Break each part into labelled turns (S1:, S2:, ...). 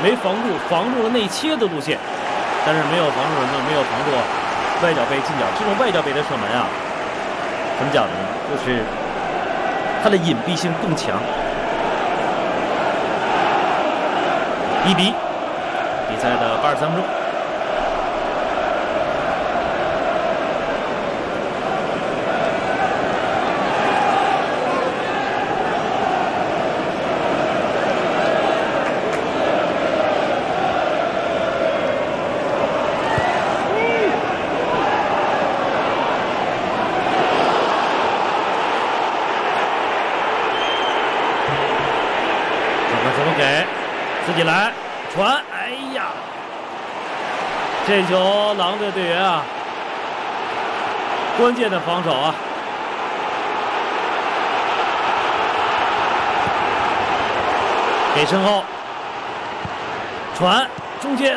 S1: 没防住，防住了内切的路线，但是没有防住什么，没有防住外脚背进角。这种外脚背的射门啊，怎么讲呢？就是它的隐蔽性更强。1比，比赛的83分钟。怎么给？自己来传，哎呀，这球狼队队员啊，关键的防守啊！给身后传中间，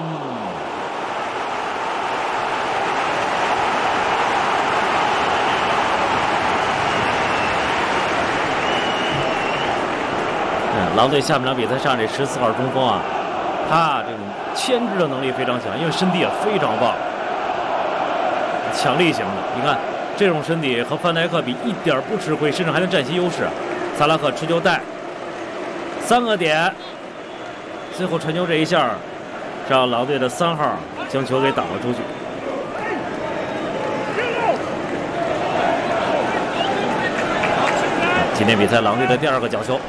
S1: 狼队下半场比赛上这14号中锋啊，他这种牵制的能力非常强，因为身体也非常棒，强力型的。你看这种身体和范戴克比一点不吃亏，甚至还能占些优势。萨拉赫持球带3个点，最后传球这一下，让狼队的3号将球给挡了出去。今天比赛狼队的第2个角球。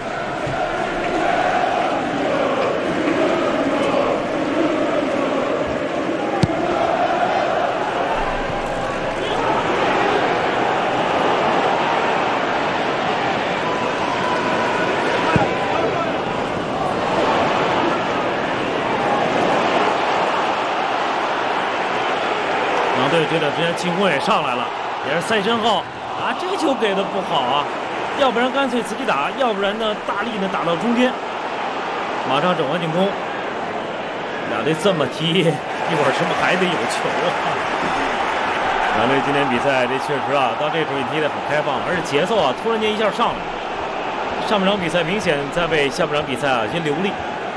S1: 对，这段时间进攻也上来了，也是塞身后啊，这球给的不好啊，要不然干脆自己打，要不然呢大力呢打到中间，马上整完进攻。两队这么踢，一会儿是不是还得有球啊？两队今天比赛这确实啊，到这时候踢得很开放，而且节奏啊突然间一下上来了。上半场比赛明显在为下半场比赛啊先留力。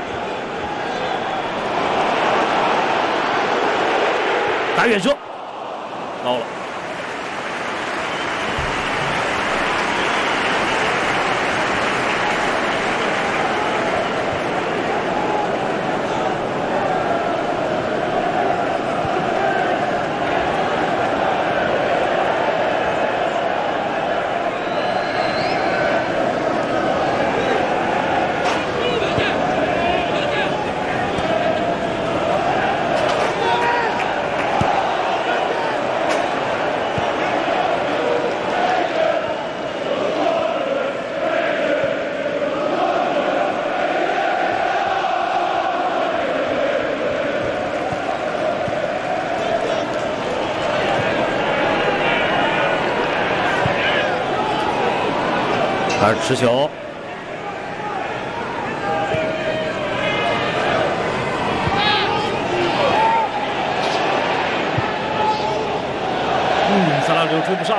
S1: 打远射。高了，还是持球，萨拉就追不上。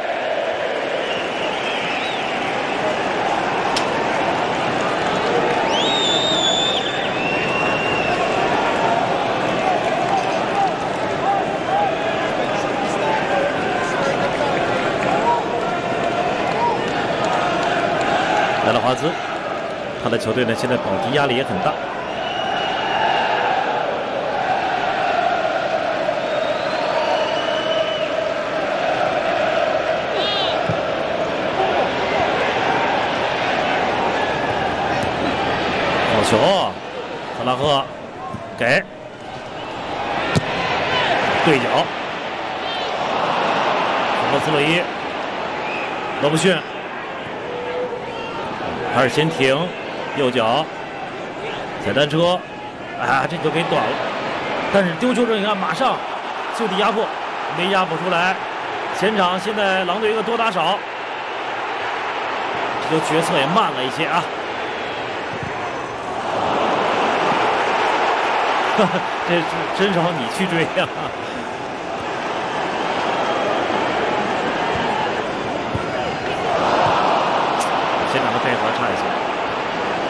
S1: 来了华兹，他的球队呢现在保级压力也很大。好球，萨拉赫给对角，罗斯洛伊，罗布逊。还是先停，右脚踩单车，啊，这就给短了。但是丢球之后，你看马上就地压迫，没压迫出来。前场现在狼队一个多打少，这球决策也慢了一些啊。这是真少你去追呀、现场的配合差一些。